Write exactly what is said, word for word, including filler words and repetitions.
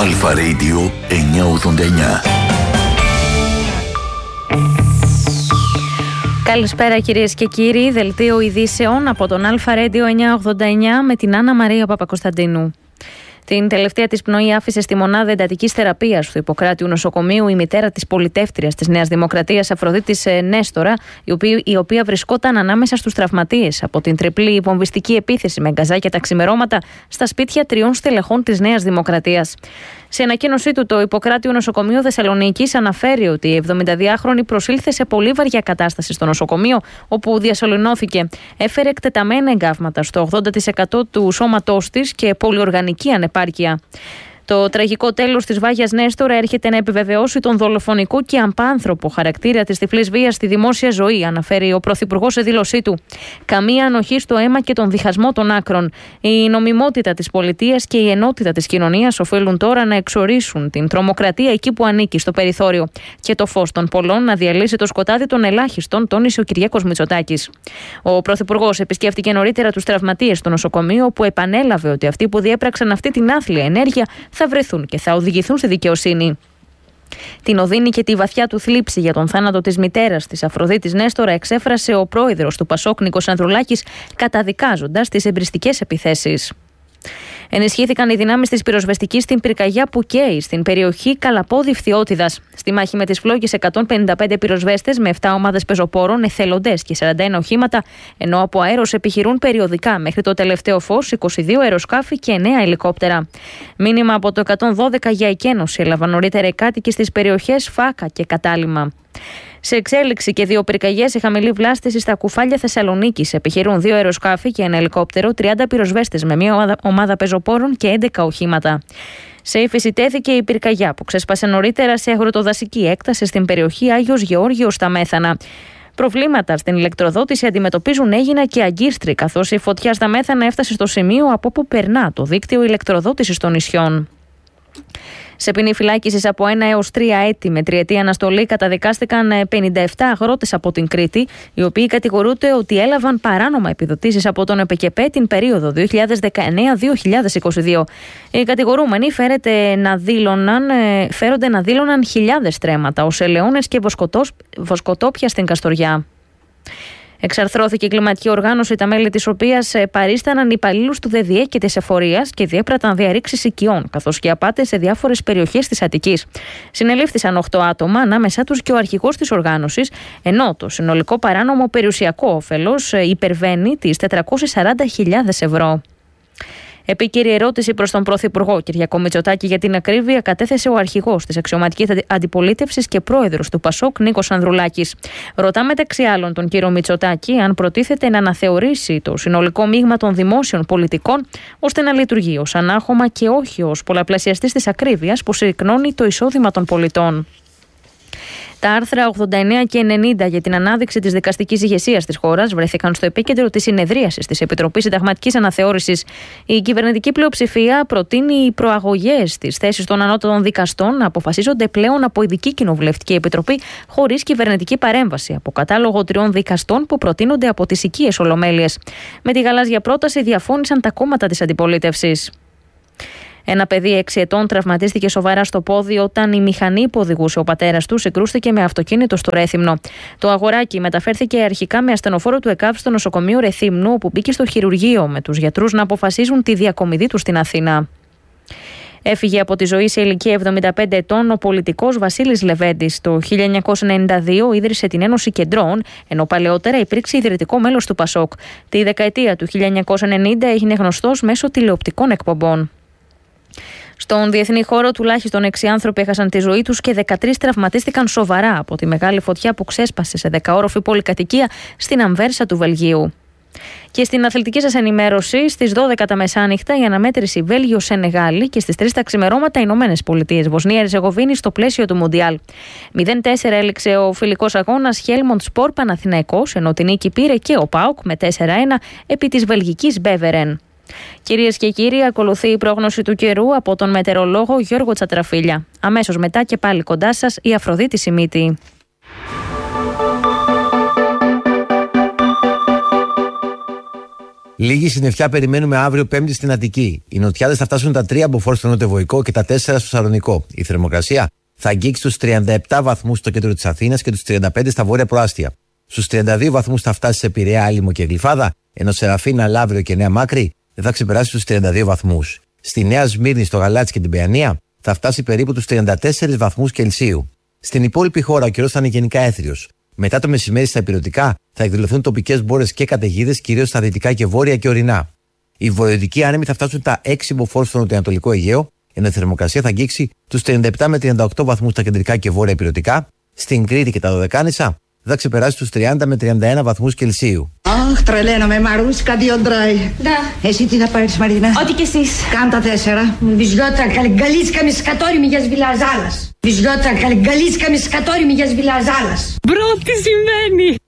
Αλφα Radio εννιακόσια ογδόντα εννιά. Καλησπέρα κυρίες και κύριοι, δελτίο ειδήσεων από τον Αλφα Radio εννιακόσια ογδόντα εννιά με την Άννα Μαρία Παπακοσταντίνου. Την τελευταία της πνοή άφησε στη μονάδα εντατικής θεραπείας του Ιπποκράτειου νοσοκομείου η μητέρα της πολιτεύτριας της Νέας Δημοκρατίας Αφροδίτης Νέστορα, η οποία, η οποία βρισκόταν ανάμεσα στους τραυματίες από την τριπλή βομβιστική επίθεση με γκαζάκια τα ξημερώματα στα σπίτια τριών στελεχών της Νέας Δημοκρατίας. Σε ανακοίνωσή του, το Ιπποκράτειο Νοσοκομείο Θεσσαλονίκης αναφέρει ότι η εβδομηνταδυάχρονη προσήλθε σε πολύ βαριά κατάσταση στο νοσοκομείο, όπου διασωληνώθηκε. Έφερε εκτεταμένα εγκάβματα στο ογδόντα τοις εκατό του σώματός της και πολυοργανική ανεπάρκεια. Το τραγικό τέλος της Βάγιας Νέστορα έρχεται να επιβεβαιώσει τον δολοφονικό και απάνθρωπο χαρακτήρα της τυφλής βίας στη δημόσια ζωή, αναφέρει ο Πρωθυπουργός σε δήλωσή του. Καμία ανοχή στο αίμα και τον διχασμό των άκρων. Η νομιμότητα της πολιτείας και η ενότητα της κοινωνίας οφείλουν τώρα να εξορίσουν την τρομοκρατία εκεί που ανήκει, στο περιθώριο, και το φως των πολλών να διαλύσει το σκοτάδι των ελάχιστων, τόνισε ο Κυριάκος Μητσοτάκης. Ο Πρωθυπουργός επισκέφτηκε νωρίτερα τους τραυματίες στο νοσοκομείο, όπου επανέλαβε ότι αυτοί που διέπραξαν αυτή την άθλια ενέργεια θα βρεθούν και θα οδηγηθούν στη δικαιοσύνη. Την οδύνη και τη βαθιά του θλίψη για τον θάνατο της μητέρας της Αφροδίτης Νέστορα εξέφρασε ο πρόεδρος του Πασόκ Νίκος Ανδρουλάκης, καταδικάζοντας τις εμπριστικές επιθέσεις. Ενισχύθηκαν οι δυνάμεις της πυροσβεστικής στην πυρκαγιά που καίει στην περιοχή Καλαπόδη Φθιώτιδας. Στη μάχη με τις φλόγες, εκατόν πενήντα πέντε πυροσβέστες με επτά ομάδες πεζοπόρων, εθελοντές και σαράντα ένα οχήματα, ενώ από αέρος επιχειρούν περιοδικά μέχρι το τελευταίο φως είκοσι δύο αεροσκάφη και εννέα ελικόπτερα. Μήνυμα από το εκατόν δώδεκα για εκένωση έλαβαν νωρίτερα οι κάτοικοι στις περιοχές Φάκα και Κατάλημα. Σε εξέλιξη και δύο πυρκαγιές σε χαμηλή βλάστηση στα Κουφάλια Θεσσαλονίκης. Επιχειρούν δύο αεροσκάφη και ένα ελικόπτερο, τριάντα πυροσβέστες με μία ομάδα, ομάδα πεζοπόρων και έντεκα οχήματα. Σε ύφεση τέθηκε η πυρκαγιά που ξέσπασε νωρίτερα σε αγροτοδασική έκταση στην περιοχή Άγιος Γεώργιος στα Μέθανα. Προβλήματα στην ηλεκτροδότηση αντιμετωπίζουν Αίγινα και Αγκίστρη, καθώς η φωτιά στα Μέθανα έφτασε στο σημείο από όπου περνά το δίκτυο ηλεκτροδότησης των νησιών. Σε ποινή φυλάκισης από ένα έως τρία έτη με τριετή αναστολή καταδικάστηκαν πενήντα επτά αγρότες από την Κρήτη, οι οποίοι κατηγορούνται ότι έλαβαν παράνομα επιδοτήσεις από τον ΕΠΚΕΠΕ την περίοδο δύο χιλιάδες δεκαεννέα με δύο χιλιάδες είκοσι δύο. Οι κατηγορούμενοι φέρεται να δήλωναν, φέρονται να δήλωναν χιλιάδες στρέμματα ως ελαιώνες και βοσκοτόπια στην Καστοριά. Εξαρθρώθηκε η κλιματική οργάνωση, τα μέλη της οποίας παρίσταναν υπαλλήλους του ΔΕΔΙΕ και της Εφορίας και διέπραταν διαρρήξεις οικειών, καθώς και απάτες σε διάφορες περιοχές της Αττικής. Συνελήφθησαν οκτώ άτομα, ανάμεσά τους και ο αρχηγός της οργάνωσης, ενώ το συνολικό παράνομο περιουσιακό όφελος υπερβαίνει τις τετρακόσιες σαράντα χιλιάδες ευρώ. Επίκαιρη ερώτηση προς τον Πρωθυπουργό Κυριάκο Μητσοτάκη για την ακρίβεια κατέθεσε ο αρχηγός της αξιωματικής αντιπολίτευσης και πρόεδρος του Πασόκ Νίκος Ανδρουλάκης. Ρωτά μεταξύ άλλων τον κύριο Μητσοτάκη αν προτίθεται να αναθεωρήσει το συνολικό μείγμα των δημόσιων πολιτικών ώστε να λειτουργεί ως ανάχωμα και όχι ως πολλαπλασιαστής της ακρίβειας που συρρυκνώνει το εισόδημα των πολιτών. Τα άρθρα ογδόντα εννέα και ενενήντα για την ανάδειξη της δικαστικής ηγεσίας της χώρας βρέθηκαν στο επίκεντρο της συνεδρίασης της Επιτροπής Συνταγματικής Αναθεώρησης. Η κυβερνητική πλειοψηφία προτείνει οι προαγωγές στις θέσεις των ανώτατων δικαστών να αποφασίζονται πλέον από ειδική κοινοβουλευτική επιτροπή χωρίς κυβερνητική παρέμβαση, από κατάλογο τριών δικαστών που προτείνονται από τις οικίες ολομέλειες. Με τη γαλάζια πρόταση διαφώνησαν τα κόμματα της αντιπολίτευσης. Ένα παιδί έξι ετών τραυματίστηκε σοβαρά στο πόδι όταν η μηχανή που οδηγούσε ο πατέρας του συγκρούστηκε με αυτοκίνητο στο Ρέθυμνο. Το αγοράκι μεταφέρθηκε αρχικά με ασθενοφόρο του ΕΚΑΒ στο νοσοκομείο Ρεθύμνου, όπου μπήκε στο χειρουργείο με τους γιατρούς να αποφασίζουν τη διακομιδή του στην Αθήνα. Έφυγε από τη ζωή σε ηλικία εβδομήντα πέντε ετών ο πολιτικός Βασίλης Λεβέντης. Το χίλια εννιακόσια ενενήντα δύο ίδρυσε την Ένωση Κεντρών, ενώ παλαιότερα υπήρξε ιδρυτικό μέλος του Πασόκ. Τη δεκαετία του χίλια εννιακόσια ενενήντα έγινε γνωστός μέσω τηλεοπτικών εκπομπών. Στον διεθνή χώρο, τουλάχιστον έξι άνθρωποι έχασαν τη ζωή τους και δεκατρείς τραυματίστηκαν σοβαρά από τη μεγάλη φωτιά που ξέσπασε σε δεκαόροφη πολυκατοικία στην Αμβέρσα του Βελγίου. Και στην αθλητική σας ενημέρωση, στις δώδεκα τα μεσάνυχτα η αναμέτρηση Βέλγιο-Σενεγάλη και στις τρεις τα ξημερώματα Ηνωμένες Πολιτείες Βοσνία-Ερζεγοβίνη στο πλαίσιο του Μουντιάλ. μηδέν τέσσερα έληξε ο φιλικός αγώνας Χέλμοντ Σπορ Παναθηναϊκός, ενώ την νίκη πήρε και ο ΠΑΟΚ με τέσσερα ένα επί της βελγικής Μπέβερεν. Κυρίες και κύριοι, ακολουθεί η πρόγνωση του καιρού από τον μετεωρολόγο Γιώργο Τσατραφίλια. Αμέσως μετά και πάλι κοντά σας η Αφροδίτη Σιμίτη. Λίγη συννεφιά περιμένουμε αύριο Πέμπτη στην Αττική. Οι νοτιάδες θα φτάσουν τα τρία μποφόρ στο νοτιοβοϊκό και τα τέσσερα στο Σαλονικό. Η θερμοκρασία θα αγγίξει στους τριάντα επτά βαθμούς στο κέντρο της Αθήνας και τους τριάντα πέντε στα βόρεια προάστια. Στους τριάντα δύο βαθμούς θα φτάσει σε Πειραιά, Άλυμο και Γλυφάδα, ενώ σε Ραφίνα, Λαύριο και Νέα Μάκρη δεν θα ξεπεράσει τους τριάντα δύο βαθμούς. Στη Νέα Σμύρνη, στο Γαλάτσι και την Παιανία θα φτάσει περίπου τους τριάντα τέσσερις βαθμούς Κελσίου. Στην υπόλοιπη χώρα ο καιρός θα είναι γενικά έθριος. Μετά το μεσημέρι στα ηπειρωτικά θα εκδηλωθούν τοπικές μπόρες και καταιγίδες, κυρίως στα δυτικά και βόρεια και ορεινά. Οι βορειοδυτικοί άνεμοι θα φτάσουν τα έξι μποφόρ στο νοτιοανατολικό Αιγαίο, ενώ η θερμοκρασία θα αγγίξει τους τριάντα επτά με τριάντα οκτώ βαθμούς στα κεντρικά και βόρεια ηπειρωτικά. Στην Κρήτη και τα Δωδεκάνησα θα ξεπεράσει τους τριάντα με τριάντα ένα βαθμούς Κελσίου. Αχ, τρελαίνομαι, Μαρούσκα, δύο ντράι. Да. Εσύ τι θα πάρεις, Μαρίνα? Ό,τι κι εσείς. Κάν τα τέσσερα. Βυζιώτσα καλυγκαλίτσκα με σκατόριμη για σβηλαζάλας. Βυζιώτσα καλυγκαλίτσκα με σκατόριμη για σβηλαζάλας. Μπρο, τι συμβαίνει!